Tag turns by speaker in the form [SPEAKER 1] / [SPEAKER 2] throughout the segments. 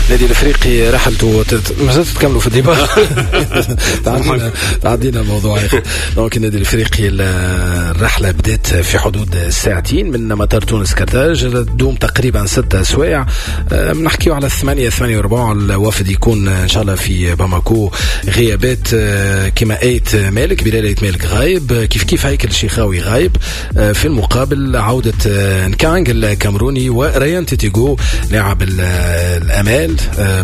[SPEAKER 1] النادي الافريقي رحلته ما زلت تكملوا في الديباج. تعدينا الموضوع يا اخي. دونك النادي الافريقي الرحله بدات في حدود ساعتين من مطار تونس كرتاج، تدوم تقريبا 6 سوايع. نحكيو على 8:48 الوفد يكون ان شاء الله في باماكو. غيابات كما ايت مالك، بلال ايت مالك غايب، كيف هيكل الشيخاوي غايب. في المقابل عوده نكانغ الكامروني وريان تيتيغو لاعب الامال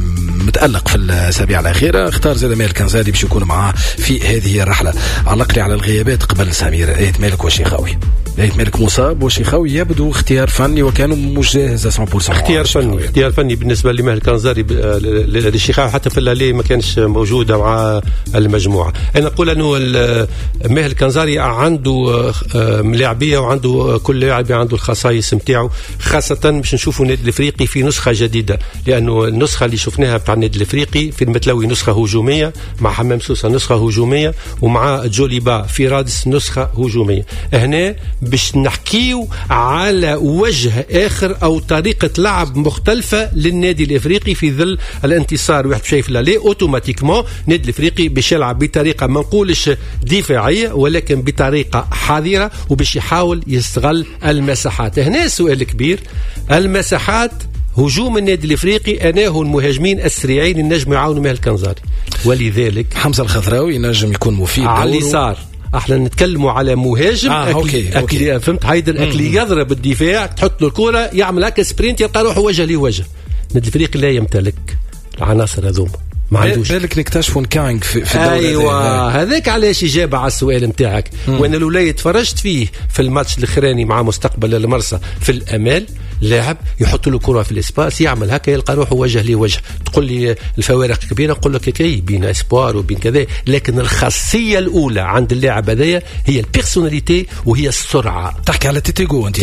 [SPEAKER 1] متألق في الأسابيع الأخيرة. اختار زاد مالك كنزادي باش يكون معاه في هذه الرحلة. علق لي على الغيابات قبل سمير. ايت مالك وشيخاوي. ايت مالك مصاب وشيخاوي يبدو اختيار فني وكانوا مش جاهز 100%.
[SPEAKER 2] اختيار فني بالنسبة لماهر الكنزاري للشيخاوي، حتى في الليل ما كانش موجودة مع المجموعة. أنا أقول أنه ماهر الكنزاري عنده ملاعبية وعنده كل لاعب عنده الخصائص متاعه، خاصة باش نشوفوا النادي الافريقي في نسخة جديدة، لأنه النسخة اللي شفناها بتاع النادي الافريقي في المتلوي نسخة هجومية، مع حمام سوسة نسخة هجومية، ومع جوليبا في رادس نسخة هجومية. هنا باش نحكيو على وجه آخر أو طريقة لعب مختلفة للنادي الافريقي في ظل الانتصار. واحد شايف لا اوتوماتيكمون النادي الافريقي باش يلعب بطريقة ما نقولش دفاعية ولكن بطريقة حذرة، وباش يحاول يستغل المساحات. هنا السؤال الكبير، المساحات هجوم النادي الافريقي انا هو المهاجمين السريعين النجم يعاونوا ماهر الكنزاري، ولذلك
[SPEAKER 1] حمزة الخضراوي نجم يكون مفيد
[SPEAKER 2] على اليسار. احنا نتكلموا على مهاجم أكلي فهمت هيدا أكلي يضرب الدفاع، تحط له الكرة يعمل هكا سبرينت يلقى روحه وجه لوجه. النادي الافريقي لا يمتلك العناصر هذوما، ما عندوش.
[SPEAKER 1] بالك نكتشفوا نكانغ في الدورة.
[SPEAKER 2] ايوه هذاك علاش اجابه على السؤال نتاعك. وانا الولايه تفرجت فيه في الماتش الاخراني مع مستقبل المرسى في الامال، لاعب يحط له كره في الاسباس يعمل هكا يلقى روحه وجه لوجه. تقول لي الفوارق كبيره، نقول لك كي بين اسبوار وبين كذا، لكن الخاصيه الاولى عند اللاعب هذايا هي البيرسوناليتي وهي السرعه.
[SPEAKER 1] تحكي على تيتيغو انت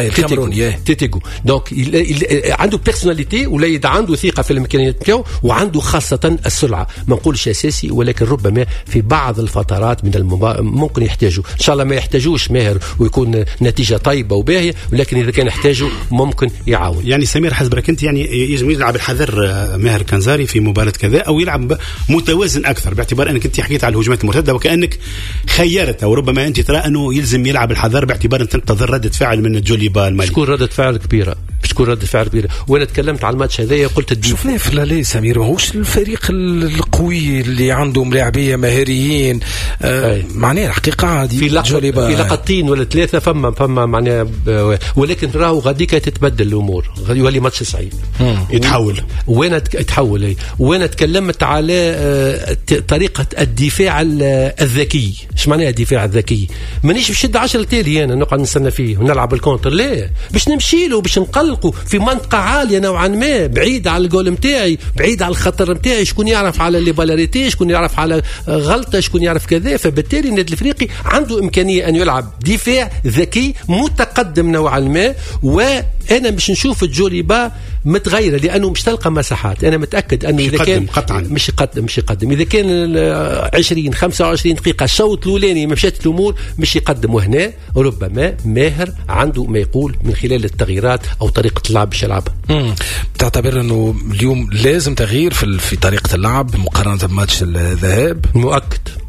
[SPEAKER 2] تيتيغو دونك عنده بيرسوناليتي ولا عنده ثقه في الامكانيات نتاعو، وعنده خاصه السرعه. ما نقولش اساسي ولكن ربما في بعض الفترات من ممكن يحتاجوا. ان شاء الله ما يحتاجوش ماهر ويكون نتيجه طيبه وباهيه، ولكن اذا كان يحتاجوا ممكن يعاون.
[SPEAKER 3] يعني سمير حسبك انت يعني يجب يلعب الحذر ماهر كنزاري في مباراة كذا، او يلعب متوازن اكثر، باعتبار انك انت حكيت على الهجمات المرتده وكانك خيرت، او ربما انت ترى انه يلزم يلعب الحذر باعتبار ان تنتظر ردة فعل من جوليبا المالي.
[SPEAKER 2] شكون ردة فعل كبيره، بتكون ردة فعل كبيره. وانا تكلمت على الماتش هذايا قلت
[SPEAKER 1] شفناه في الليل سمير، ماهوش الفريق القوي اللي عندهم لاعبيه مهاريين. معناه الحقيقه عادي
[SPEAKER 2] في لقطتين ولا 3 فما معناه، ولكن راهو غاديك تتبدل الامور، يولي ماتش صعيب
[SPEAKER 3] يتحول.
[SPEAKER 2] وانا تكلمت على طريقه الدفاع الذكي. ايش معناها الدفاع الذكي؟ مانيش بشد 10 تالي انا نقعد نستنى فيه ونلعب الكونتر، لا، باش نمشي له باش نقلقوا في منطقه عاليه نوعا ما، بعيد على الجول نتاعي، بعيد على الخطر نتاعي. شكون يعرف على لي بالاريتي، شكون يعرف على غلطه، شكون يعرف كذا. فبالتالي النادي الافريقي عنده امكانيه ان يلعب دفاع ذكي متقدم نوعا ما. وانا باش نشوف الجوليبا متغيره لانه مش تلقى مساحات. انا متاكد انه اذا كان مش يقدم اذا كان 20 25 دقيقه الشوط الاولاني ما مشات الامور مش يقدم. وهنا ربما ماهر عنده ما يقول من خلال التغييرات او طريقه اللعب باش يلعبها.
[SPEAKER 1] تعتبر انه اليوم لازم تغيير في طريقه اللعب مقارنه بماتش الذهاب؟
[SPEAKER 2] مؤكد